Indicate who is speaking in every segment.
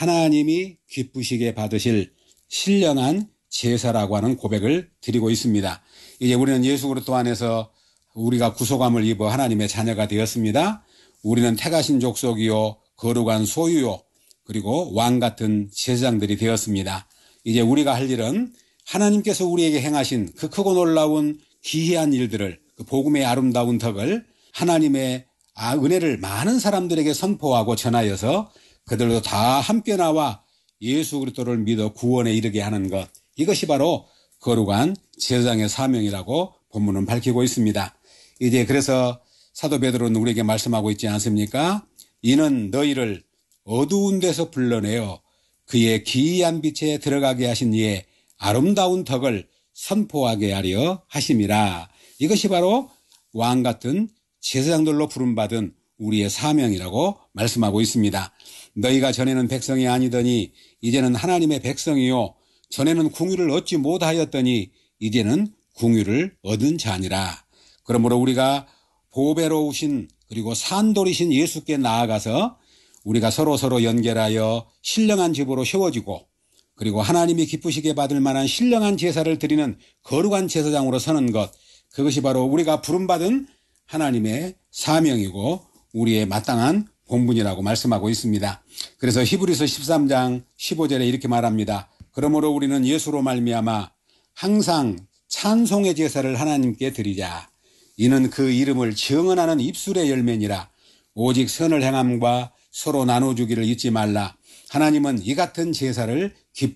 Speaker 1: 하나님이 기쁘시게 받으실 신령한 제사라고 하는 고백을 드리고 있습니다. 이제 우리는 예수 그리스도 안에서 우리가 구속함을 입어 하나님의 자녀가 되었습니다. 우리는 택하신 족속이요 거룩한 소유요 그리고 왕 같은 제사장들이 되었습니다. 이제 우리가 할 일은 하나님께서 우리에게 행하신 그 크고 놀라운 기이한 일들을, 그 복음의 아름다운 덕을 하나님의 은혜를 많은 사람들에게 선포하고 전하여서 그들도 다 함께 나와 예수 그리스도를 믿어 구원에 이르게 하는 것, 이것이 바로 거룩한 제사장의 사명이라고 본문은 밝히고 있습니다. 이제 그래서 사도 베드로는 우리에게 말씀하고 있지 않습니까? 이는 너희를 어두운 데서 불러내어 그의 기이한 빛에 들어가게 하신 이의 아름다운 덕을 선포하게 하려 하심이라. 이것이 바로 왕 같은 제사장들로 부름받은 우리의 사명이라고 말씀하고 있습니다. 너희가 전에는 백성이 아니더니 이제는 하나님의 백성이요 전에는 궁유를 얻지 못하였더니 이제는 궁유를 얻은 자니라. 그러므로 우리가 보배로우신 그리고 산돌이신 예수께 나아가서 우리가 서로 연결하여 신령한 집으로 세워지고 그리고 하나님이 기쁘시게 받을 만한 신령한 제사를 드리는 거룩한 제사장으로 서는 것, 그것이 바로 우리가 부름받은 하나님의 사명이고 우리의 마땅한 본분이라고 말씀하고 있습니다. 그래서 히브리서 13장 15절에 이렇게 말합니다. 그러므로 우리는 예수로 말미암아 항상 찬송의 제사를 하나님께 드리자. 이는 그 이름을 증언하는 입술의 열매니라. 오직 선을 행함과 서로 나눠주기를 잊지 말라. 하나님은 이 같은 제사를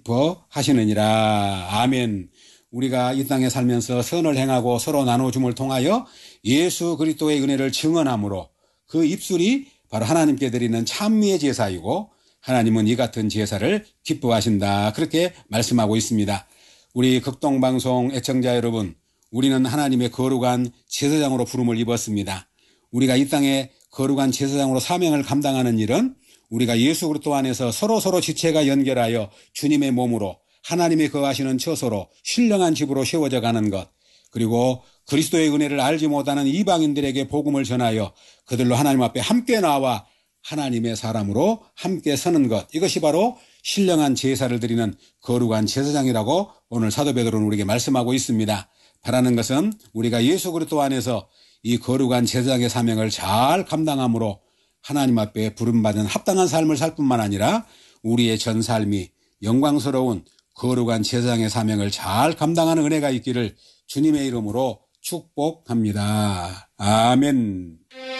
Speaker 1: 기뻐하시느니라. 아멘. 우리가 이 땅에 살면서 선을 행하고 서로 나눠줌을 통하여 예수 그리스도의 은혜를 증언함으로 그 입술이 바로 하나님께 드리는 찬미의 제사이고 하나님은 이 같은 제사를 기뻐하신다. 그렇게 말씀하고 있습니다. 우리 극동방송 애청자 여러분, 우리는 하나님의 거룩한 제사장으로 부름을 입었습니다. 우리가 이 땅에 거룩한 제사장으로 사명을 감당하는 일은 우리가 예수 그리스도 안에서 서로 지체가 연결하여 주님의 몸으로 하나님이 거하시는 처소로 신령한 집으로 세워져 가는 것, 그리고 그리스도의 은혜를 알지 못하는 이방인들에게 복음을 전하여 그들로 하나님 앞에 함께 나와 하나님의 사람으로 함께 서는 것, 이것이 바로 신령한 제사를 드리는 거룩한 제사장이라고 오늘 사도 베드로는 우리에게 말씀하고 있습니다. 바라는 것은 우리가 예수 그리스도 안에서 이 거룩한 제사장의 사명을 잘 감당함으로 하나님 앞에 부름받은 합당한 삶을 살 뿐만 아니라 우리의 전 삶이 영광스러운 거룩한 제사장의 사명을 잘 감당하는 은혜가 있기를 주님의 이름으로 축복합니다. 아멘.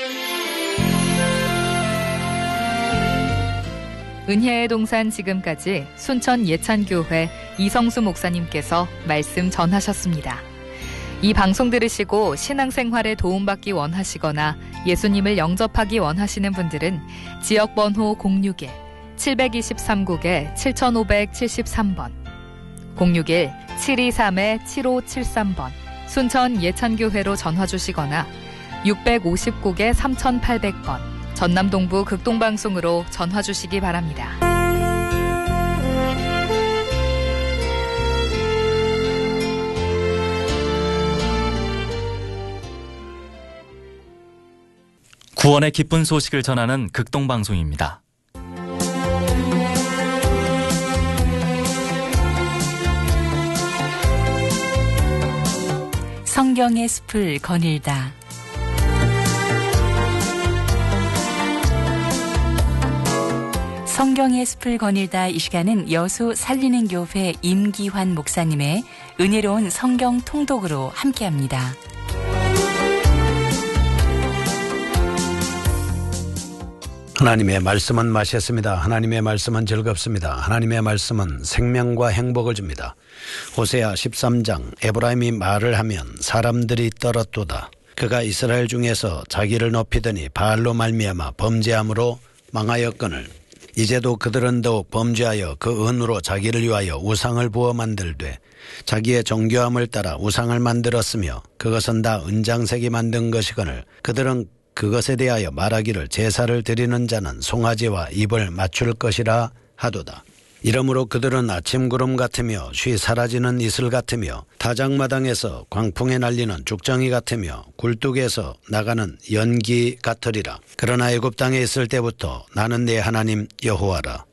Speaker 2: 은혜의 동산 지금까지 순천 예찬교회 이성수 목사님께서 말씀 전하셨습니다. 이 방송 들으시고 신앙생활에 도움받기 원하시거나 예수님을 영접하기 원하시는 분들은 지역번호 061-723국에 7573번 061-723-7573번 순천 예찬교회로 전화 주시거나 650국에 3800번 전남동부 극동방송으로 전화 주시기 바랍니다.
Speaker 3: 구원의 기쁜 소식을 전하는 극동방송입니다.
Speaker 4: 성경의 숲을 거닐다. 성경의 숲을 거닐다. 이 시간은 여수 살리는 교회 임기환 목사님의 은혜로운 성경 통독으로 함께합니다.
Speaker 5: 하나님의 말씀은 맛있습니다. 하나님의 말씀은 즐겁습니다. 하나님의 말씀은 생명과 행복을 줍니다. 호세아 13장 에브라임이 말을 하면 사람들이 떨었도다. 그가 이스라엘 중에서 자기를 높이더니 바알로 말미암아 범죄함으로 망하였거늘 이제도 그들은 더욱 범죄하여 그 은으로 자기를 위하여 우상을 부어 만들되 자기의 정교함을 따라 우상을 만들었으며 그것은 다 은장색이 만든 것이거늘 그들은 그것에 대하여 말하기를 제사를 드리는 자는 송아지와 입을 맞출 것이라 하도다. 이러므로 그들은 아침 구름 같으며 쉬 사라지는 이슬 같으며 다장마당에서 광풍에 날리는 죽정이 같으며 굴뚝에서 나가는 연기 같으리라. 그러나 애굽 땅에 있을 때부터 나는 내 하나님 여호와라.